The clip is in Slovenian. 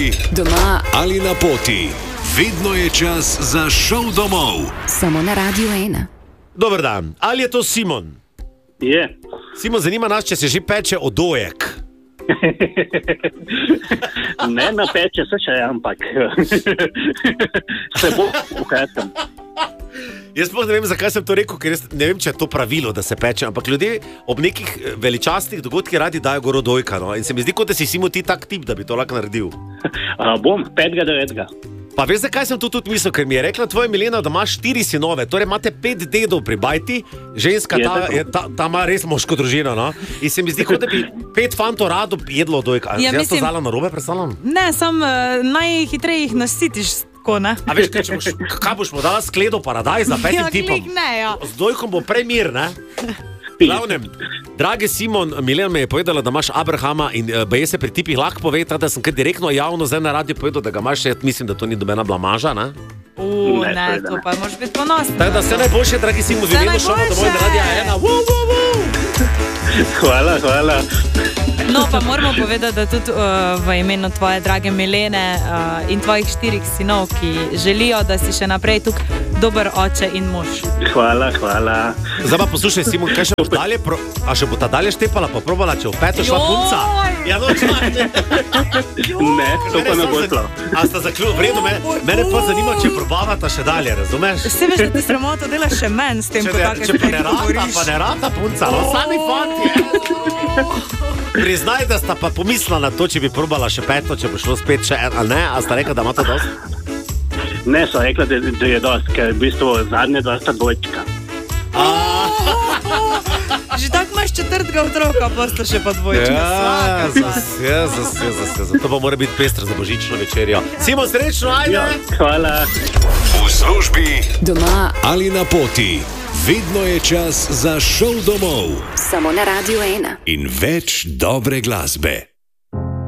službi, doma ali na poti. Vedno je čas za šov domov. Samo na Radio 1. Dober dan, ali je to Simon? Je. Simon, zanima nas, če se že peče odojek. Ne napeče se še, ampak se bo ukazam. Jaz sploh ne vem, zakaj sem to rekel, ker ne vem, če je to pravilo, da se peče, ampak ljudje ob nekih veličastnih dogodkih radi dajo gor odojka. No? In se mi zdi, kot da si Simon ti tak tip, da bi to lahko naredil. Bom 5.9. Pa veš, zakaj sem to tudi mislil? Ker mi je rekla tvoja Milena, da imaš 4 sinove, torej imate 5 dedov pri bajti, ženska ta ima res moško družino, no? In se mi zdi, kot da bi 5 fantov rado jedlo odojka. Ja, jaz to zala narobe predstavljam? Ne, sam najhitreje jih nasitiš tako, ne? A veš, kaj boš mu dala skledo paradajz za 5 tipom? Ne, ja. Z dojkom bo prej mir, ne? Glavnem, dragi Simon, Milena mi je povedala, da imaš Abrahama in baje se pri tipih lahko pove, da sem kar direktno javno zdaj na radio povedal, da ga imaš, mislim, da to ni dobena blamaža, ne? Ne, to pa moraš biti ponosen. Tako da vse najboljše, dragi Simon, z vedno šovo domov in Radio 1. Hvala. No, pa moramo povedati, da tudi v imenu tvoje drage Milene in tvojih 4 sinov, ki želijo, da si še naprej tukaj dober oče in mož. Hvala. Zdaj pa poslušaj, Simon, kaj še boš dalje, a še bo ta dalje štepala, pa probala, če v peto šla punca? Ja, no, čakaj. Ne, to pa ne bo šlo. A sta zaključila, vredo, mene pa zanima, če probavata še dalje, razumeš? Vse veš, da ti sramoto delaš še men s tem, ko tako če pa ne rata punca, no, sami fanti. Priznaj, da sta pa pomislila na to, če bi probala še peto, če bo šlo spet še en, ali ne? A sta rekla, da ima to dost? Ne, so rekla, da je dost, ker v bistvu zadnje dva sta dvojčka. Že tako imaš 4. otroka, pa sta še pa dvojčka. Jezus. To pa mora biti pestra za božično večerjo. Simon, srečno, ajde! Ja, hvala. V službi, doma ali na poti. Vedno je čas za šov domov. samo na Radio 1. In več dobre glasbe.